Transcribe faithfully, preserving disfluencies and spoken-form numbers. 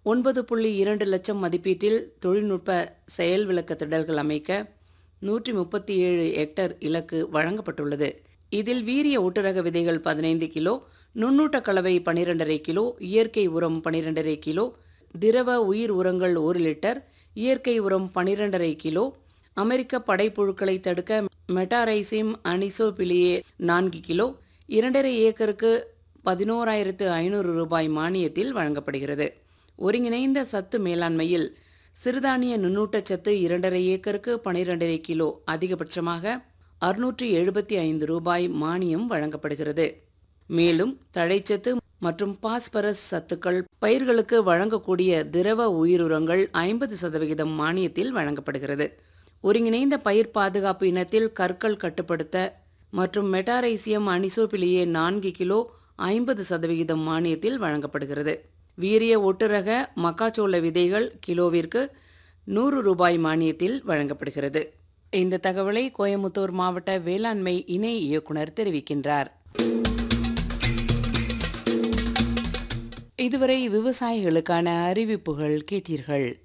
ஒன்பது புள்ளி இரண்டு லட்சம் மதிப்பீட்டில் தொழில்நுட்ப செயல் விளக்க திடல்கள் அமைக்க நூற்றி முப்பத்தி ஏழு ஹெக்டர் இலக்கு வழங்கப்பட்டுள்ளது. இதில் வீரிய ஒட்டுரக விதைகள் பதினைந்து கிலோ, நுண்ணூட்ட கலவை பனிரெண்டரை கிலோ, இயற்கை உரம் பனிரெண்டரை கிலோ, திரவ உயிர் உரங்கள் ஒரு லிட்டர், இயற்கை உரம் பனிரெண்டரை கிலோ, அமெரிக்க படைப்புழுக்களை தடுக்க மெட்டாரைசிம் அனிசோபிலியே நான்கு கிலோ, இரண்டரை ஏக்கருக்கு பதினோராயிரத்து ஐநூறு ரூபாய் மானியத்தில் வழங்கப்படுகிறது. ஒருங்கிணைந்த சத்து மேலாண்மையில் சிறுதானிய நுண்ணூட்டச்சத்து இரண்டரை ஏக்கருக்கு பனிரெண்டரை கிலோ, அதிகபட்சமாக அறுநூற்றி எழுபத்தி ஐந்து ரூபாய் மானியம் வழங்கப்படுகிறது. மேலும் தழைச்சத்து மற்றும் பாஸ்பரஸ் சத்துக்கள் பயிர்களுக்கு வழங்கக்கூடிய திரவ உயிருரங்கள் ஐம்பது சதவிகிதம் மானியத்தில் வழங்கப்படுகிறது. ஒருங்கிணைந்த பயிர் பாதுகாப்பு இனத்தில் கற்கள் கட்டுப்படுத்த மற்றும் மெட்டாரைசியம் அனிசோபிலியே நான்கு கிலோ ஐம்பது சதவிகிதம் மானியத்தில் வழங்கப்படுகிறது. வீரிய ஒட்டுரக மக்காச்சோள விதைகள் கிலோவிற்கு நூறு ரூபாய் மானியத்தில் வழங்கப்படுகிறது. இந்த தகவலை கோயமுத்தூர் மாவட்ட வேளாண்மை இணை இயக்குனர் தெரிவிக்கின்றார். இதுவரை விவசாயிகளுக்கான அறிவிப்புகள் கேட்டீர்கள்.